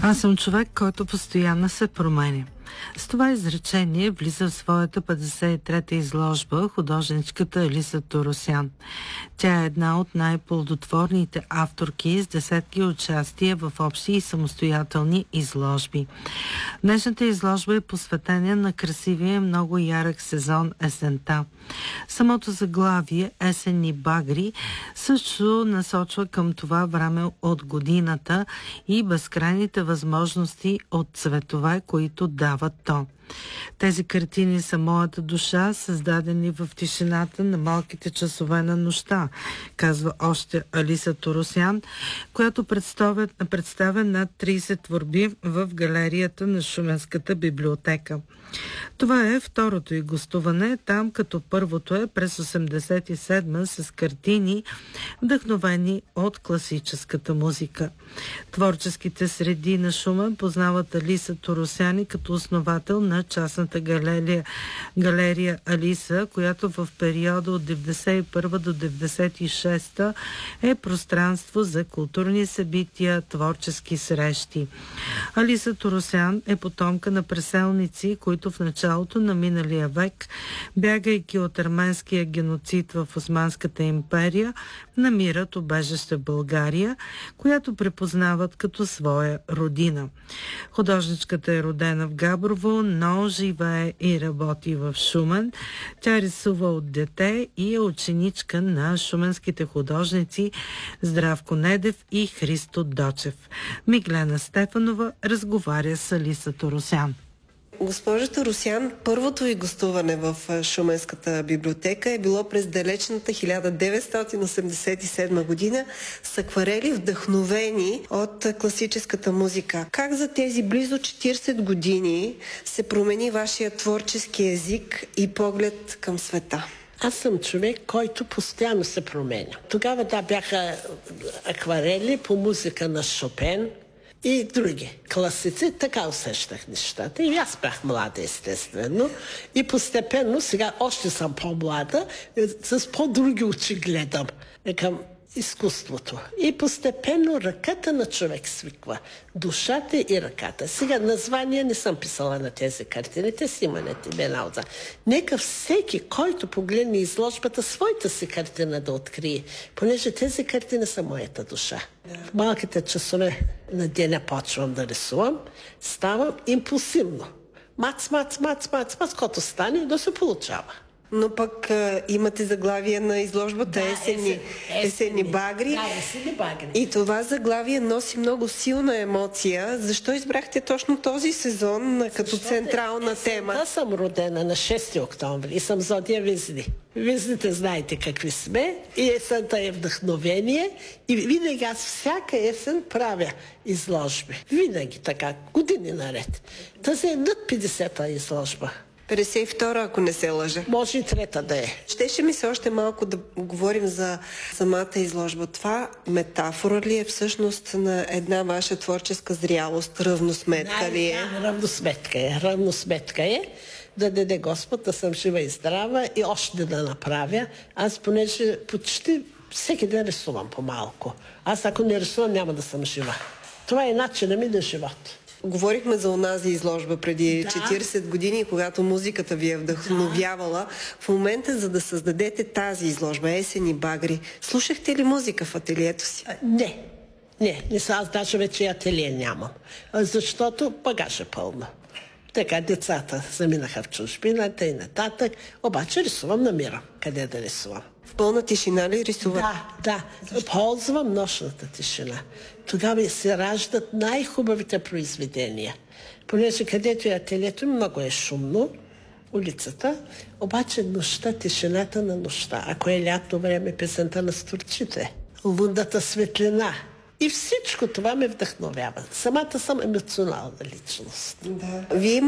Аз съм човек, който постоянно се променя. С това изречение влиза в своята 53-та изложба художничката Алиса Торосян. Тя е една от най-плодотворните авторки с десетки участия в общи и самостоятелни изложби. Днешната изложба е посветена на красивия, много ярък сезон есента. Самото заглавие "Есенни багри" също насочва към това време от годината и безкрайните възможности от цветове, които дават то. Тези картини са моята душа, създадени в тишината на малките часове на нощта, казва още Алиса Торосян, която представя над 30 творби в галерията на Шуменската библиотека. Това е второто й гостуване там, като първото е през 1987 с картини, вдъхновени от класическата музика. Творческите среди на Шумен познават Алиса Торосян като основател на частната галерия Алиса, която в периода от 1991 до 1996 е пространство за културни събития, творчески срещи. Алиса Торосян е потомка на преселници, които в началото на миналия век, бягайки от арменския геноцид в Османската империя, намират убежище в България, която препознават като своя родина. Художничката е родена в Габрово, но живее и работи в Шумен. Тя рисува от дете и е ученичка на шуменските художници Здравко Недев и Христо Дочев. Миглена Стефанова разговаря с Алиса Торосян. Госпожа Торосян, първото ви гостуване в Шуменската библиотека е било през далечната 1987 година с акварели, вдъхновени от класическата музика. Как за тези близо 40 години се промени вашия творчески език и поглед към света? Аз съм човек, който постоянно се променя. Тогава бяха акварели по музика на Шопен и други класици, така усещах нещата. И аз бях млада, естествено. И постепенно, сега още съм по-млада, с по-други очи гледам към изкуството. И постепенно ръката на човек свиква. Душата и ръката. Сега названия не съм писала на тези картини. Те си имат имена отзад. Нека всеки, който погледне изложбата, своята си картина да открие. Понеже тези картини са моята душа. В малките часове на деня почвам да рисувам. Ставам импулсивно. Мац, като стане, да се получава. Но пък имате заглавие на изложбата Есенни багри. Да, есенни багри. И това заглавие носи много силна емоция. Защо избрахте точно този сезон като централна тема? Аз съм родена на 6 октомври и съм зодия Везни. Везните знаете какви сме. И есента е вдъхновение. И винаги аз всяка есен правя изложби. Винаги така, години наред. Тази е над 50-та изложба. 52-а, ако не се лъжа. Може и трета да е. Щеше ми се още малко да говорим за самата изложба. Това метафора ли е всъщност на една ваша творческа зрялост? Равносметка ли е? Да, равносметка е. Да даде Господ да съм жива и здрава и още да направя. Аз понеже почти всеки ден рисувам по-малко. Аз ако не рисувам, няма да съм жива. Това е начинът ми на живот. Говорихме за онази изложба преди 40 години, когато музиката ви е вдъхновявала. В момента, за да създадете тази изложба, Есенни багри, слушахте ли музика в ателието си? Не, аз даже вече ателие нямам. Защото багаж е пълно. Така, децата заминаха в чужбина, и нататък. Обаче рисувам, намирам къде да рисувам. В пълна тишина ли рисувате? Да. Ползвам нощната тишина. Тогава се раждат най-хубавите произведения. Понеже където е ателието, много е шумно, улицата, обаче нощта, тишината на нощта. Ако е лятно време, песента на стурчите, лунната светлина. И всичко това ме вдъхновява. Самата съм емоционална личност. Да. Вие